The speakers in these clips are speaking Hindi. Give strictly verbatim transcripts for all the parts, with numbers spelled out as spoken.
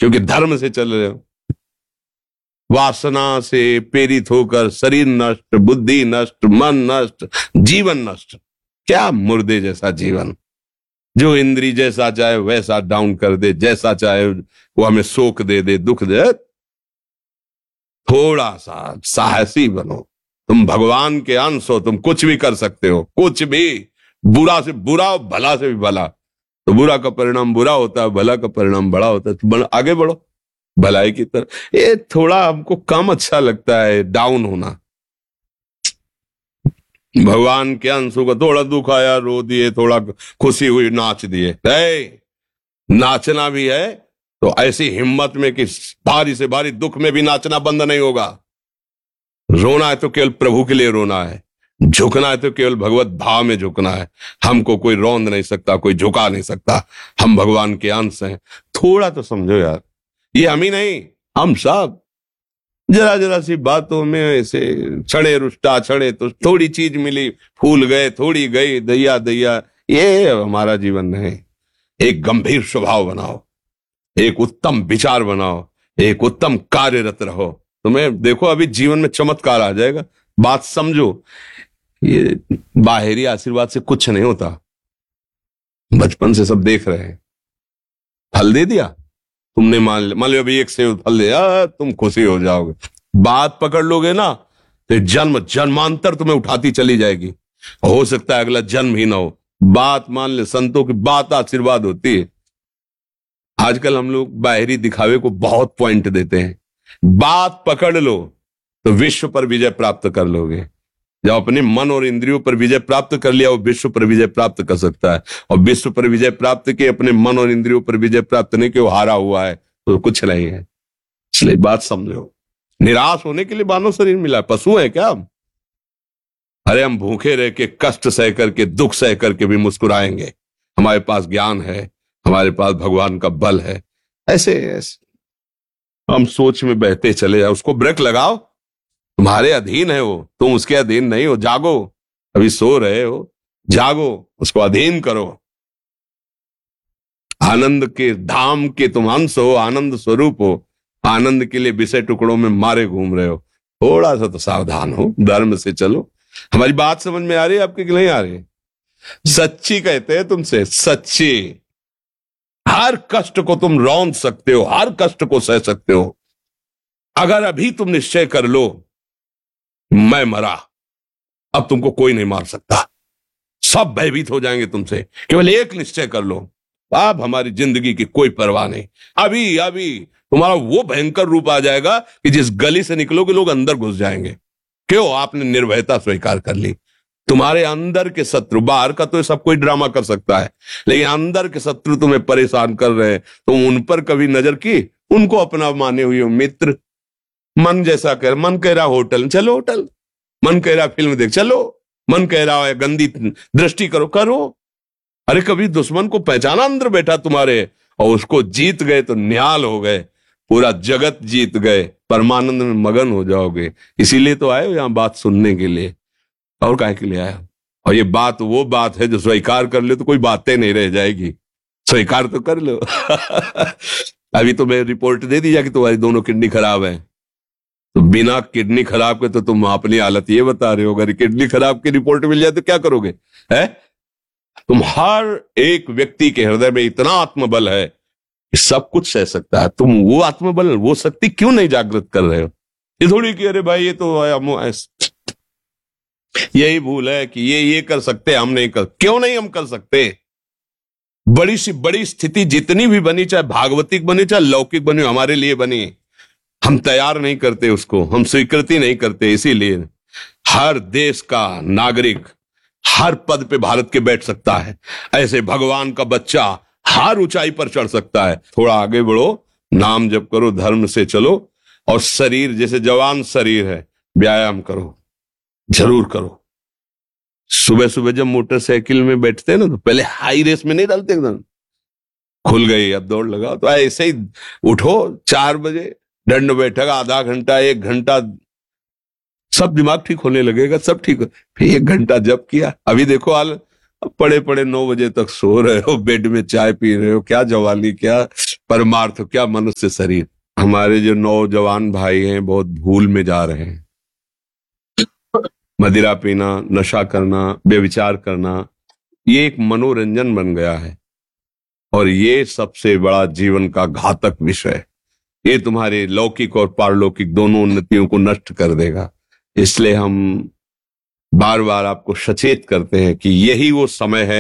क्योंकि धर्म से चल रहे हो। वासना से प्रेरित होकर शरीर नष्ट, बुद्धि नष्ट, मन नष्ट, जीवन नष्ट। क्या मुर्दे जैसा जीवन, जो इंद्री जैसा चाहे वैसा डाउन कर दे, जैसा चाहे वो हमें शोक दे दे, दुख दे। थोड़ा सा साहसी बनो, तुम भगवान के अंश हो, तुम कुछ भी कर सकते हो, कुछ भी। बुरा से बुरा, भला से भी भला। तो बुरा का परिणाम बुरा होता है, भला का परिणाम बड़ा होता है। तो आगे बढ़ो भलाई की तरफ। ये थोड़ा हमको कम अच्छा लगता है डाउन होना। भगवान के अंशों का थोड़ा दुख आया रो दिए, थोड़ा खुशी हुई नाच दिए। नाचना भी है तो ऐसी हिम्मत में कि भारी से भारी दुख में भी नाचना बंद नहीं होगा। रोना है तो केवल प्रभु के लिए रोना है, झुकना है तो केवल भगवत भाव में झुकना है। हमको कोई रौंद नहीं सकता, कोई झुका नहीं सकता। हम भगवान के अंश हैं। थोड़ा तो समझो यार, ये हम ही नहीं, हम सब जरा जरा सी बातों में ऐसे छड़े रुष्टा छड़े तो थोड़ी चीज मिली, फूल गए, थोड़ी गई, दैया दैया। ये हमारा जीवन नहीं। एक गंभीर स्वभाव बनाओ, एक उत्तम विचार बनाओ, एक उत्तम कार्यरत रहो। तुम्हें देखो अभी जीवन में चमत्कार आ जाएगा। बात समझो, ये बाहरी आशीर्वाद से कुछ नहीं होता। बचपन से सब देख रहे हैं। फल दे दिया तुमने, मान मान लो अभी एक सेब फल दिया, तुम खुशी हो जाओगे। बात पकड़ लोगे ना तो जन्म जन्मांतर तुम्हें उठाती चली जाएगी। हो सकता है अगला जन्म ही ना हो। बात मान ले, संतों की बात आशीर्वाद होती है। आजकल हम लोग बाहरी दिखावे को बहुत पॉइंट देते हैं। बात पकड़ लो तो विश्व पर विजय प्राप्त कर लोगे। जब अपने मन और इंद्रियों पर विजय प्राप्त कर लिया, वो विश्व पर विजय प्राप्त कर सकता है। और विश्व पर विजय प्राप्त के अपने मन और इंद्रियों पर विजय प्राप्त नहीं कि वो हारा हुआ है तो कुछ नहीं है। इसलिए बात समझो। निराश होने के लिए मानव शरीर मिला, पशु है क्या हम? अरे हम भूखे रह के, कष्ट सह करके, दुख सह करके भी मुस्कुराएंगे। हमारे पास ज्ञान है, हमारे पास भगवान का बल है। ऐसे ऐसे हम सोच में बहते चले जाओ। उसको ब्रेक लगाओ। तुम्हारे अधीन है वो, तुम उसके अधीन नहीं हो। जागो, अभी सो रहे हो, जागो, उसको अधीन करो। आनंद के धाम के तुम अंश हो, आनंद स्वरूप हो। आनंद के लिए विषय टुकड़ों में मारे घूम रहे हो। थोड़ा सा तो सावधान हो, धर्म से चलो। हमारी बात समझ में आ रही है आपकी कि नहीं आ रही? सच्ची कहते हैं तुमसे, सच्ची। हर कष्ट को तुम रौंद सकते हो, हर कष्ट को सह सकते हो। अगर अभी तुम निश्चय कर लो मैं मरा, अब तुमको कोई नहीं मार सकता। सब भयभीत हो जाएंगे तुमसे। केवल एक निश्चय कर लो, अब हमारी जिंदगी की कोई परवाह नहीं। अभी अभी तुम्हारा वो भयंकर रूप आ जाएगा कि जिस गली से निकलोगे लोग अंदर घुस जाएंगे। क्यों? आपने निर्भयता स्वीकार कर ली। तुम्हारे अंदर के शत्रु, बाहर का तो सब कोई ड्रामा कर सकता है, लेकिन अंदर के शत्रु तुम्हें परेशान कर रहे हैं। तुम उन पर कभी नजर की? उनको अपना माने हुए हो मित्र। मन जैसा कर, मन कह रहा होटल चलो होटल, मन कह रहा फिल्म देख चलो, मन कह रहा है गंदी दृष्टि करो करो। अरे कभी दुश्मन को पहचाना अंदर बैठा तुम्हारे, और उसको जीत गए तो निहाल हो गए, पूरा जगत जीत गए, परमानंद में मगन हो जाओगे। इसीलिए तो आए हो यहां बात सुनने के लिए, और काहे के लिए आए हो? और ये बात वो बात है जो स्वीकार कर ले तो कोई बातें नहीं रह जाएगी। स्वीकार तो कर लो। अभी तो मैं रिपोर्ट दे दी कि तुम्हारी दोनों किडनी खराब है, तो बिना किडनी खराब के तो तुम अपनी हालत ये बता रहे हो। अगर किडनी खराब की रिपोर्ट मिल जाए तो क्या करोगे? है तुम हर एक व्यक्ति के हृदय में इतना आत्मबल है कि सब कुछ सह सकता है। तुम वो आत्मबल, वो शक्ति क्यों नहीं जागृत कर रहे हो? ये थोड़ी कि अरे भाई ये तो यही भूल है कि ये ये कर सकते, हम नहीं कर। क्यों नहीं हम कर सकते? बड़ी सी बड़ी स्थिति जितनी भी बनी, चाहे भागवतिक बनी चाहे लौकिक बनी, हमारे लिए बनी, हम तैयार नहीं करते उसको, हम स्वीकृति नहीं करते। इसीलिए हर देश का नागरिक हर पद पे भारत के बैठ सकता है। ऐसे भगवान का बच्चा हर ऊंचाई पर चढ़ सकता है। थोड़ा आगे बढ़ो, नाम जप करो, धर्म से चलो, और शरीर जैसे जवान शरीर है, व्यायाम करो, जरूर करो। सुबह सुबह जब मोटरसाइकिल में बैठते हैं ना तो पहले हाई रेस में नहीं डालते, एकदम खुल गई अब दौड़ लगाओ, तो ऐसे ही उठो चार बजे, दंड बैठक आधा घंटा एक घंटा, सब दिमाग ठीक होने लगेगा, सब ठीक हो। फिर एक घंटा जप किया। अभी देखो हाल, पड़े पड़े नौ बजे तक सो रहे हो, बेड में चाय पी रहे हो, क्या जवानी, क्या परमार्थ क्या मनुष्य शरीर। हमारे जो नौजवान भाई हैं बहुत भूल में जा रहे हैं। मदिरा पीना, नशा करना, व्यभिचार करना, ये एक मनोरंजन बन गया है और ये सबसे बड़ा जीवन का घातक विषय है। ये तुम्हारे लौकिक और पारलौकिक दोनों उन्नतियों को नष्ट कर देगा। इसलिए हम बार बार आपको सचेत करते हैं कि यही वो समय है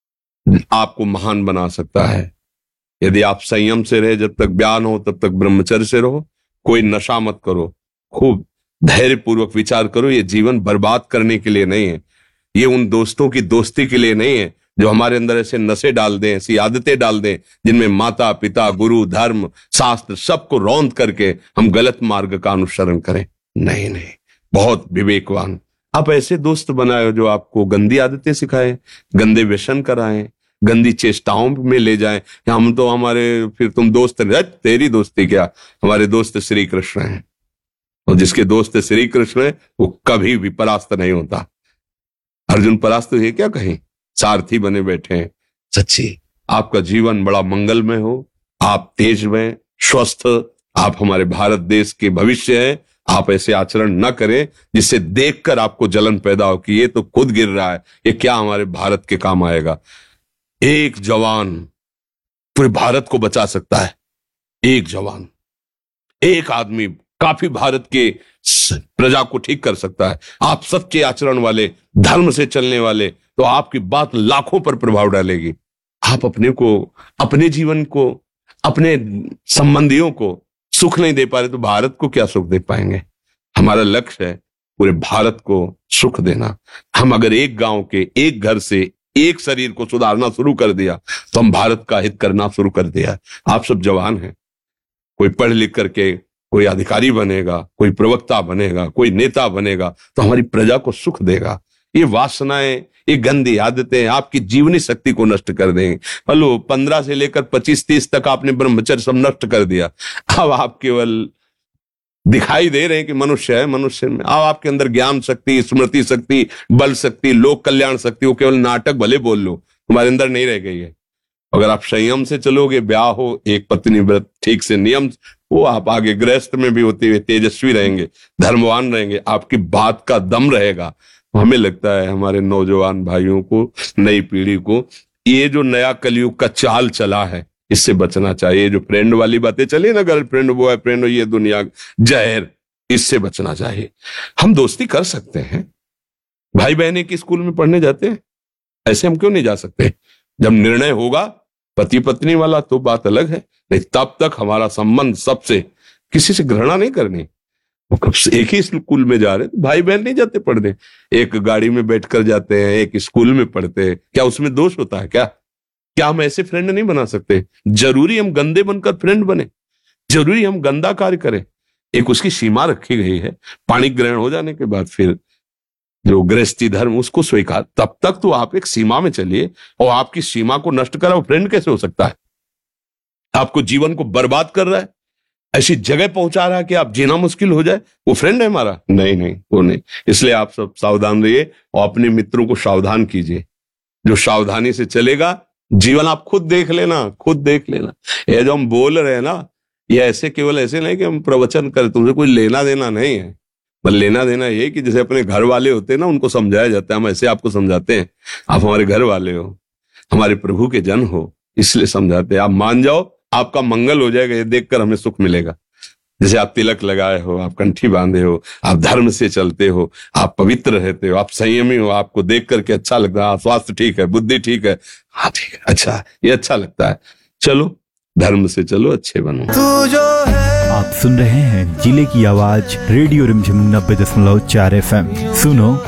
आपको महान बना सकता है। यदि आप संयम से रहे, जब तक ज्ञान हो तब तक ब्रह्मचर्य से रहो, कोई नशा मत करो, खूब धैर्य पूर्वक विचार करो। ये जीवन बर्बाद करने के लिए नहीं है, ये उन दोस्तों की दोस्ती के लिए नहीं है जो हमारे अंदर ऐसे नशे डाल दें, ऐसी आदतें डाल दें जिनमें माता पिता, गुरु, धर्म, शास्त्र सबको रौंद करके हम गलत मार्ग का अनुसरण करें। नहीं नहीं, बहुत विवेकवान आप ऐसे दोस्त बनाए जो आपको गंदी आदतें सिखाएं, गंदे व्यसन कराएं, गंदी चेष्टाओं में ले जाएं। हम तो हमारे फिर तुम दोस्त नहीं, तेरी दोस्ती क्या, हमारे दोस्त श्री कृष्ण हैं और जिसके दोस्त श्री कृष्ण है वो कभी भी परास्त नहीं होता। अर्जुन परास्त हुए क्या कहीं, सारथी बने बैठे हैं। सच्ची आपका जीवन बड़ा मंगलमय हो, आप तेज में स्वस्थ, आप हमारे भारत देश के भविष्य हैं। आप ऐसे आचरण न करें जिससे देखकर आपको जलन पैदा हो कि ये तो खुद गिर रहा है, ये क्या हमारे भारत के काम आएगा। एक जवान पूरे भारत को बचा सकता है, एक जवान, एक आदमी काफी भारत के प्रजा को ठीक कर सकता है। आप सच्चे आचरण वाले, धर्म से चलने वाले, तो आपकी बात लाखों पर प्रभाव डालेगी। आप अपने को, अपने जीवन को, अपने संबंधियों को सुख नहीं दे पा रहे तो भारत को क्या सुख दे पाएंगे। हमारा लक्ष्य है पूरे भारत को सुख देना। हम अगर एक गांव के, एक घर से, एक शरीर को सुधारना शुरू कर दिया तो हम भारत का हित करना शुरू कर दिया। आप सब जवान हैं, कोई पढ़ लिख करके कोई अधिकारी बनेगा, कोई प्रवक्ता बनेगा, कोई नेता बनेगा तो हमारी प्रजा को सुख देगा। ये वासनाएं, ये गंदी आदतें आपकी जीवनी शक्ति को नष्ट कर देंगे। हेलो, पंद्रह से लेकर पच्चीस तीस तक आपने ब्रह्मचर्य सब नष्ट कर दिया। अब आप केवल दिखाई दे रहे हैं कि मनुष्य है, मनुष्य में अब आपके अंदर ज्ञान शक्ति, स्मृति शक्ति, बल शक्ति, लोक कल्याण शक्ति, वो केवल नाटक भले बोल लो, तुम्हारे अंदर नहीं रह गई है। अगर आप संयम से चलोगे, ब्याह हो, एक पत्नी व्रत ठीक से नियम, वो आप आगे गृहस्थ में भी होते हुए तेजस्वी रहेंगे, धर्मवान रहेंगे, आपकी बात का दम रहेगा। हमें लगता है हमारे नौजवान भाइयों को, नई पीढ़ी को, ये जो नया कलयुग का चाल चला है इससे बचना चाहिए। जो फ्रेंड वाली बातें चली ना, गर्लफ्रेंड, बॉयफ्रेंड, ये दुनिया जहर, इससे बचना चाहिए। हम दोस्ती कर सकते हैं, भाई बहन एक स्कूल में पढ़ने जाते हैं, ऐसे हम क्यों नहीं जा सकते। जब निर्णय होगा पति पत्नी वाला तो बात अलग है, नहीं तब तक हमारा संबंध सबसे, किसी से घृणा नहीं करनी। वो कब से एक ही स्कूल में जा रहे, तो भाई बहन नहीं जाते पढ़ने, एक गाड़ी में बैठकर जाते हैं, एक स्कूल में पढ़ते हैं, क्या उसमें दोष होता है क्या? क्या हम ऐसे फ्रेंड नहीं बना सकते? जरूरी हम गंदे बनकर फ्रेंड बने? जरूरी हम गंदा कार्य करें? एक उसकी सीमा रखी गई है। पाणी ग्रहण हो जाने के बाद फिर जो गृहस्थी धर्म उसको स्वीकार, तब तक तो आप एक सीमा में चलिए, और आपकी सीमा को नष्ट करा वो फ्रेंड कैसे हो सकता है? आपको जीवन को बर्बाद कर रहा है, ऐसी जगह पहुंचा रहा है कि आप जीना मुश्किल हो जाए, वो फ्रेंड है हमारा? नहीं नहीं, वो नहीं। इसलिए आप सब सावधान रहिए और अपने मित्रों को सावधान कीजिए। जो सावधानी से चलेगा, जीवन आप खुद देख लेना, खुद देख लेना। ये जो हम बोल रहे हैं ना, ये ऐसे केवल ऐसे नहीं कि हम प्रवचन करें, तुमसे कोई लेना देना नहीं है। बस लेना देना ये कि जैसे अपने घर वाले होते हैं ना, उनको समझाया जाता है, हम ऐसे आपको समझाते हैं। आप हमारे घर वाले हो, हमारे प्रभु के जन हो, इसलिए समझाते हैं। आप मान जाओ, आपका मंगल हो जाएगा, ये देखकर हमें सुख मिलेगा। जैसे आप तिलक लगाए हो, आप कंठी बांधे हो, आप धर्म से चलते हो, आप पवित्र रहते हो, आप संयमी हो, आपको देख करके अच्छा लगता है। स्वास्थ्य ठीक है, बुद्धि ठीक है, हाँ ठीक है, अच्छा, ये अच्छा लगता है। चलो धर्म से चलो, अच्छे बनो। तू जो है। आप सुन रहे हैं जिले की आवाज रेडियो रिमझिम नब्बे दशमलव चार एफ एम। सुनो